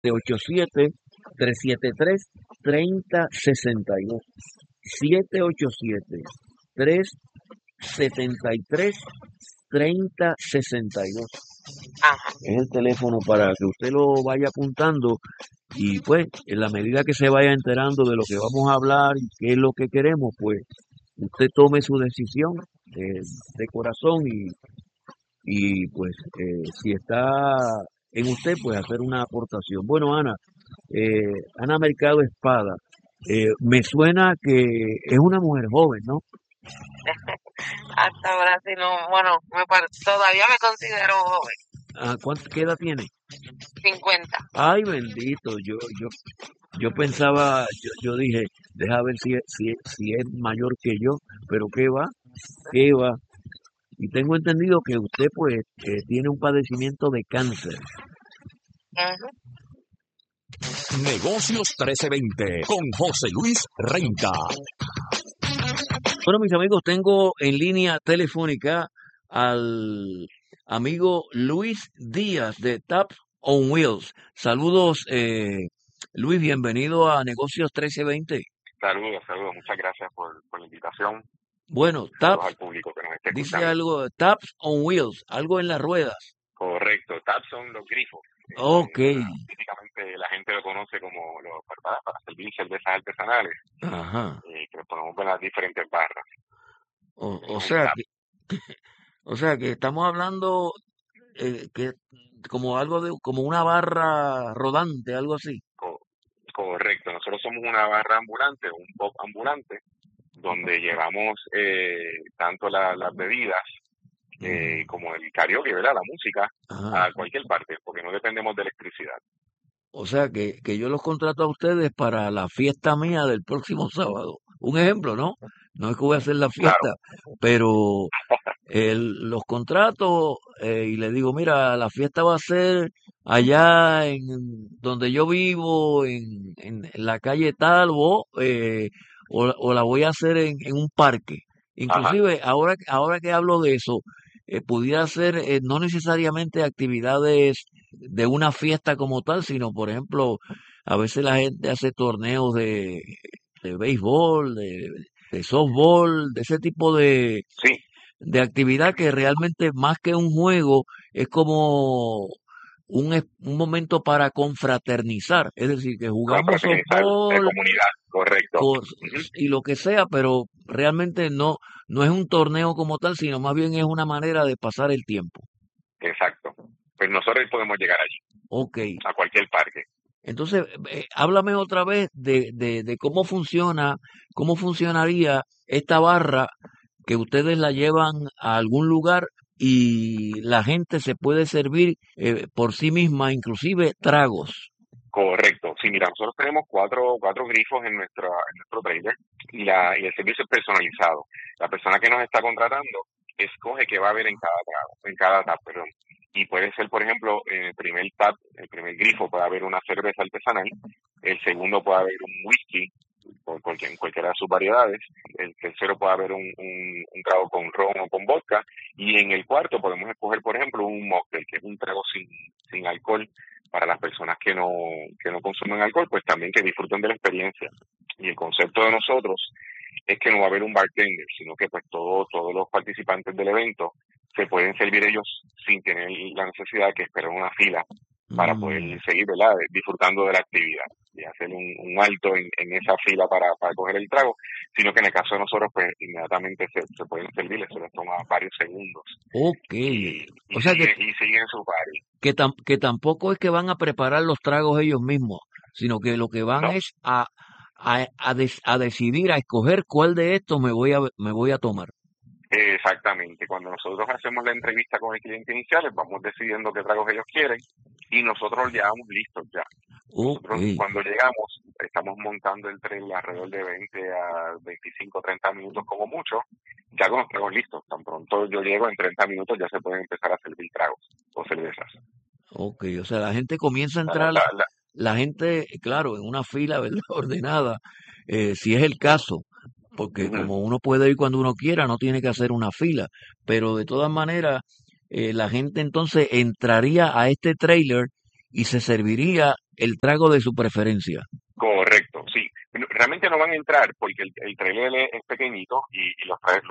787-373-3062. 787-373-3062. Ajá. Es el teléfono para que usted lo vaya apuntando y pues en la medida que se vaya enterando de lo que vamos a hablar y qué es lo que queremos, pues usted tome su decisión de corazón y pues si está en usted, pues hacer una aportación. Bueno, Ana Mercado Espada, me suena que es una mujer joven, ¿no? Hasta ahora sí no, bueno, todavía me considero joven. ¿Qué edad tiene? 50. Ay, bendito, yo pensaba, yo dije, deja ver si es mayor que yo, pero qué va. Y tengo entendido que usted pues tiene un padecimiento de cáncer. Ujú. Negocios 1320 con José Luis Renta. Bueno, mis amigos, tengo en línea telefónica al amigo Luis Díaz de Taps on Wheels. Saludos, Luis, bienvenido a Negocios 1320. Saludos. Muchas gracias por la invitación. Bueno, Saludos al público que nos esté dice escuchando. algo, Taps on Wheels, algo en las ruedas. Correcto, taps son los grifos. Ok. Típicamente la gente lo conoce como para servir cervezas artesanales, Ajá. que le ponemos en las diferentes barras. O Un sea tap. o sea que estamos hablando que como como una barra rodante, algo así. Correcto, nosotros somos una barra ambulante, un pop ambulante, donde llevamos tanto las bebidas como el karaoke, ¿verdad? La música, Ajá. a cualquier parte, porque no dependemos de electricidad. O sea que yo los contrato a ustedes para la fiesta mía del próximo sábado. Un ejemplo, ¿no? No es que voy a hacer la Claro, fiesta, pero los contrato y le digo, mira, la fiesta va a ser allá en donde yo vivo, en la calle tal, o la voy a hacer en un parque. ajá, Inclusive, ahora que hablo de eso, pudiera ser no necesariamente actividades de una fiesta como tal, sino, por ejemplo, a veces la gente hace torneos de béisbol, de softball, de ese tipo sí, de actividad que realmente más que un juego es como un momento para confraternizar, es decir, que jugamos confraternizar de softball comunidad, correcto. Ujú, y lo que sea, pero realmente no es un torneo como tal, sino más bien es una manera de pasar el tiempo. exacto. Pues nosotros podemos llegar allí, Ok, a cualquier parque. entonces háblame otra vez de cómo funcionaría esta barra que ustedes la llevan a algún lugar y la gente se puede servir por sí misma, inclusive tragos. Correcto. Sí, mira, nosotros tenemos cuatro grifos en nuestro trailer y el servicio es personalizado. La persona que nos está contratando escoge qué va a haber en cada tap, perdón. Y puede ser, por ejemplo, en el primer tap, el primer grifo puede haber una cerveza artesanal, el segundo puede haber un whisky, cualquiera de sus variedades, el tercero puede haber un trago con ron o con vodka, y en el cuarto podemos escoger, por ejemplo, un mocktail, que es un trago sin alcohol, para las personas que no consumen alcohol, pues también que disfruten de la experiencia. Y el concepto de nosotros es que no va a haber un bartender, sino que pues todos los participantes del evento se pueden servir ellos sin tener la necesidad de que esperar una fila para poder Mm, seguir, ¿verdad?, disfrutando de la actividad y hacer un alto en esa fila para coger el trago, sino que en el caso de nosotros, pues inmediatamente se pueden servir, eso les toma varios segundos ok. O sea y siguen su party. que tampoco es que van a preparar los tragos ellos mismos, sino que lo que van No, es a decidir, a escoger cuál de estos me voy a tomar. exactamente. Cuando nosotros hacemos la entrevista con el cliente inicial, vamos decidiendo qué tragos ellos quieren y nosotros los llevamos listos ya. Ok. Nosotros cuando llegamos estamos montando el tren alrededor de 20 a 25, 30 minutos como mucho, ya con los tragos listos. Tan pronto yo llego, en 30 minutos ya se pueden empezar a servir tragos o cervezas. Ok, o sea, la gente comienza a La, entrar, la, la, la gente, claro, en una fila, ¿verdad? Ordenada, si es el caso, porque ujú, como uno puede ir cuando uno quiera, no tiene que hacer una fila, pero de todas maneras, la gente entonces entraría a este trailer y se serviría el trago de su preferencia. Correcto, sí. Realmente no van a entrar porque el trailer es pequeñito y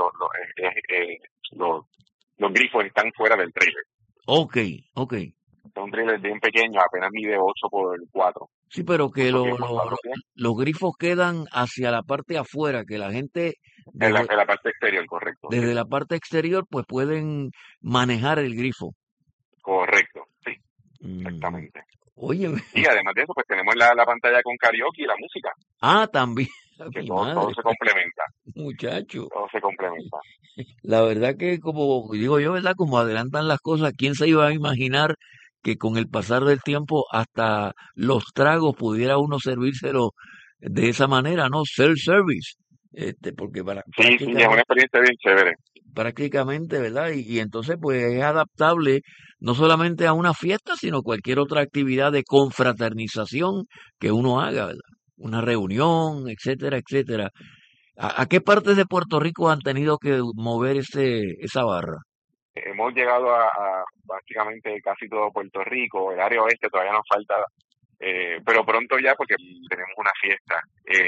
los grifos están fuera del trailer. Ok, ok. Es un trailer bien pequeño, apenas mide 8 por 4. Sí, pero que 8 pies por 4 pies. los grifos quedan hacia la parte afuera, que la gente En desde, la parte exterior, correcto, sí. desde la parte exterior pues pueden manejar el grifo. Correcto, sí, Mm, exactamente. Oye, Y además de eso, pues tenemos la pantalla con karaoke y la música, también, que mi todo madre, se complementa, muchacho. todo se complementa. La verdad que como digo yo, ¿verdad? Como adelantan las cosas, ¿quién se iba a imaginar que con el pasar del tiempo hasta los tragos pudiera uno servírselo de esa manera, ¿no? Self-service. Porque Sí, sí, es una experiencia bien chévere. prácticamente, ¿verdad? Y entonces pues es adaptable no solamente a una fiesta, sino cualquier otra actividad de confraternización que uno haga, ¿verdad? Una reunión, etcétera, etcétera. ¿A qué partes de Puerto Rico han tenido que mover esa barra? Hemos llegado a básicamente casi todo Puerto Rico, el área oeste todavía nos falta, pero pronto ya porque tenemos una fiesta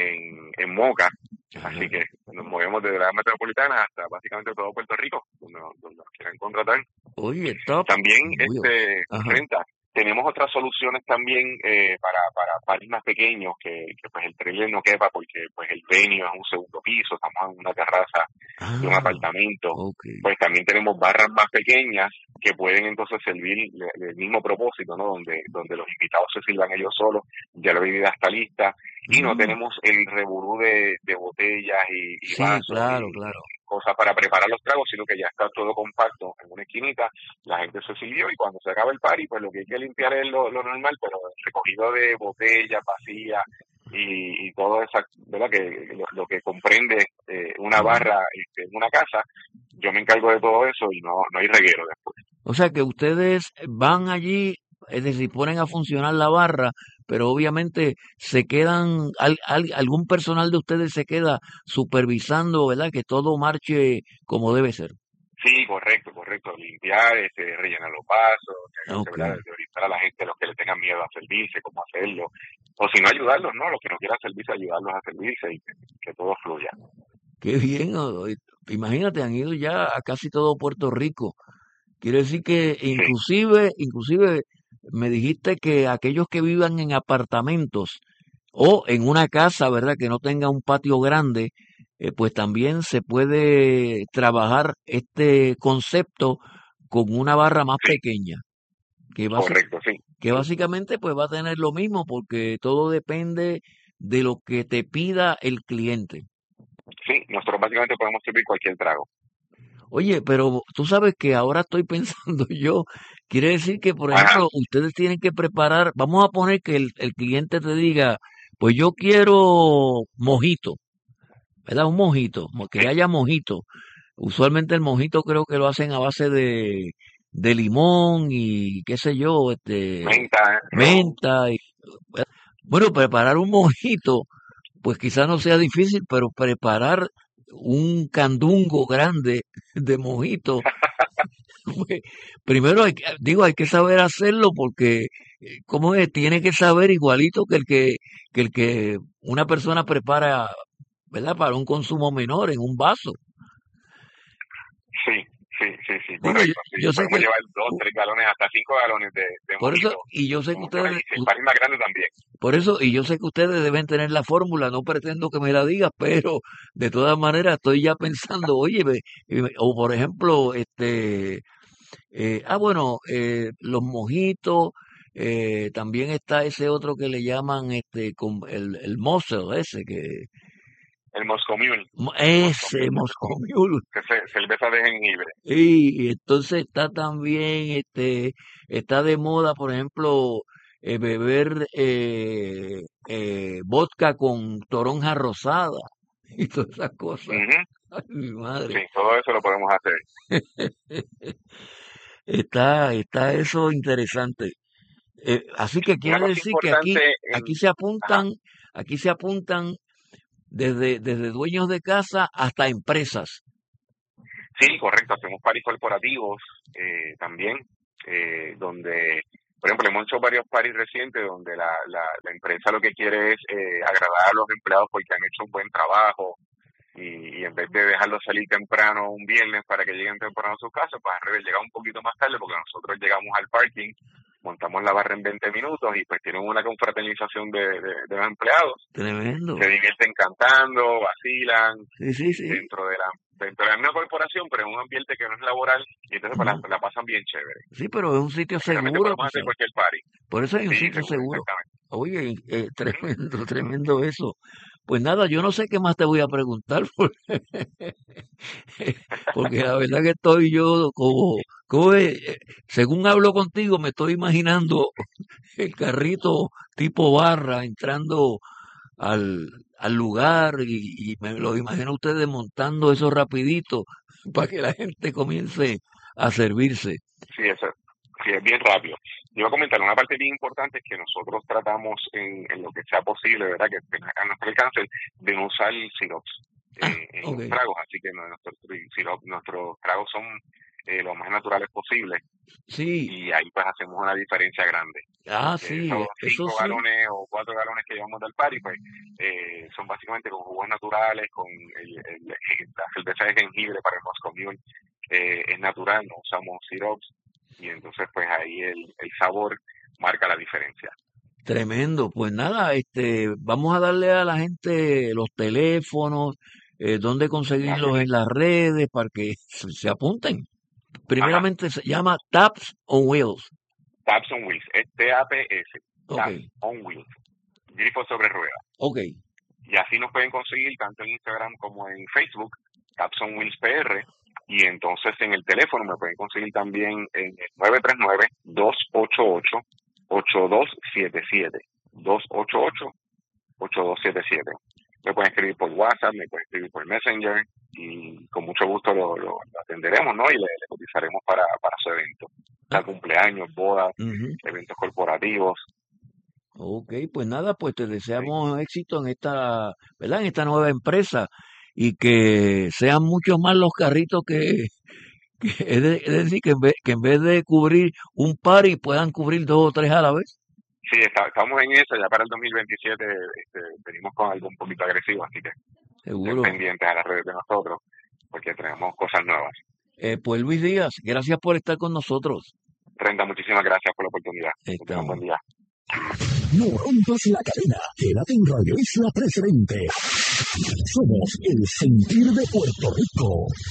en Moca, así que nos movemos desde la metropolitana hasta básicamente todo Puerto Rico, donde nos quieran contratar. Oye, top. También, Ajá. Renta, tenemos otras soluciones también para paris más pequeños que pues el trailer no quepa porque pues el venue es un segundo piso, estamos en una terraza de un apartamento. Okay. Pues también tenemos barras más pequeñas que pueden entonces servir el mismo propósito, ¿no? Donde los invitados se sirvan ellos solos, ya la bebida está lista y no tenemos el revolú de botellas y Sí, vasos claro, y claro. cosas para preparar los tragos, sino que ya está todo compacto en una esquinita, la gente se sirvió y cuando se acaba el party, pues lo que hay que limpiar es lo normal, pero el recogido de botellas vacías y todo eso, ¿verdad? Que lo que comprende una barra en una casa, yo me encargo de todo eso y no hay reguero después. O sea que ustedes van allí, es decir, ponen a funcionar la barra, pero obviamente se quedan, algún personal de ustedes se queda supervisando, ¿verdad? Que todo marche como debe ser. Sí, correcto, limpiar, rellenar los vasos, ¿verdad? Okay. De orientar a la gente, los que le tengan miedo a servirse, cómo hacerlo, o si no ayudarlos, ¿no? Los que no quieran servirse, ayudarlos a servirse y que todo fluya. Qué bien, imagínate, han ido ya a casi todo Puerto Rico. Quiere decir que Sí, inclusive me dijiste que aquellos que vivan en apartamentos o en una casa, ¿verdad? Que no tenga un patio grande, pues también se puede trabajar este concepto con una barra más sí, pequeña, que, correcto, sí. que básicamente pues va a tener lo mismo porque todo depende de lo que te pida el cliente. Sí, nosotros básicamente podemos servir cualquier trago. Oye, pero tú sabes que ahora estoy pensando yo, quiere decir que, por Ajá, ejemplo, ustedes tienen que preparar, vamos a poner que el cliente te diga, pues yo quiero mojito, ¿verdad? Un mojito, que sí, haya mojito. Usualmente el mojito creo que lo hacen a base de limón y qué sé yo, menta, ron. menta. Bueno, preparar un mojito, pues quizás no sea difícil, pero preparar un candungo grande de mojito. Pues, primero hay que saber hacerlo porque, ¿cómo es? Tiene que saber igualito que una persona prepara, ¿verdad? Para un consumo menor en un vaso. Sí, Digo, correcto. Sí, yo sé podemos que, llevar 2, 3 galones, hasta 5 galones de por eso, mojito. y yo sé que ustedes, El país más grande también. por eso, y yo sé que ustedes deben tener la fórmula, no pretendo que me la digas, pero de todas maneras estoy ya pensando, oye, o por ejemplo, bueno, los mojitos, también está ese otro que le llaman con el Mosel, ese que, El Moscow Mule. ese Moscow Mule. Cerveza de jengibre. Y entonces está también, está de moda, por ejemplo, beber vodka con toronja rosada y todas esas cosas. Ujú. Ay, mi madre. Sí, todo eso lo podemos hacer. Está eso interesante. Así que Una quiere cosa decir que importante ajá, aquí se apuntan desde dueños de casa hasta empresas. sí, correcto, hacemos paris corporativos también, donde Por ejemplo, hemos hecho varios parties recientes donde la empresa lo que quiere es agradar a los empleados porque han hecho un buen trabajo y en vez de dejarlos salir temprano un viernes para que lleguen temprano a sus casas, pues al revés, llegan un poquito más tarde porque nosotros llegamos al parking, montamos la barra en 20 minutos y pues tienen una confraternización de los empleados. Tremendo. Se divierten cantando, vacilan Sí. dentro de la misma corporación, pero en un ambiente que no es laboral y entonces pues, Ujú. la pasan bien chévere. Sí, pero es un sitio Realmente seguro, podemos tú hacer sabes. cualquier party. Por eso hay un Sí, sitio seguro. exactamente. Oye, tremendo eso. Pues nada, yo no sé qué más te voy a preguntar, porque la verdad que estoy yo según hablo contigo, me estoy imaginando el carrito tipo barra entrando al lugar y me lo imagino ustedes montando eso rapidito para que la gente comience a servirse. Sí, sí, es bien rápido. Yo voy a comentar, una parte bien importante es que nosotros tratamos en lo que sea posible, ¿verdad? Que a nuestro alcance, de no usar sirops en Ok. los tragos, así que nuestros tragos son lo más naturales posible Sí, y ahí pues hacemos una diferencia grande. sí, Esos eso 5 sí. galones o 4 galones que llevamos del party, pues son básicamente con jugos naturales, con la cerveza de jengibre para el Moscow Mule, es natural, no usamos sirops y entonces pues ahí el sabor marca la diferencia. Tremendo. Pues nada, vamos a darle a la gente los teléfonos, dónde conseguirlos en las redes para que se apunten. Primeramente se llama Taps on Wheels. Taps on Wheels, es TAPS, Ok, Taps on Wheels, grifo sobre ruedas. ok. Y así nos pueden conseguir tanto en Instagram como en Facebook, Taps on Wheels PR. Y entonces en el teléfono me pueden conseguir también en el 939-288-8277. 288-8277. Me pueden escribir por WhatsApp, me pueden escribir por Messenger y con mucho gusto lo atenderemos, ¿no? Y le cotizaremos para su evento. Sea cumpleaños, bodas, eventos corporativos. Ok, pues nada, pues te deseamos éxito en esta, ¿verdad? En esta nueva empresa y que sean muchos más los carritos es decir, que en vez de cubrir un par y puedan cubrir 2 o 3 a la vez. Sí, estamos en eso, ya para el 2027 venimos con algo un poquito agresivo, así que Seguro. estén pendientes a las redes de nosotros, porque tenemos cosas nuevas. Pues Luis Díaz, gracias por estar con nosotros. Brenda, muchísimas gracias por la oportunidad. Que tengan un buen día. No rompas la cadena. Quédate en Radio Isla 1320. Somos el sentir de Puerto Rico.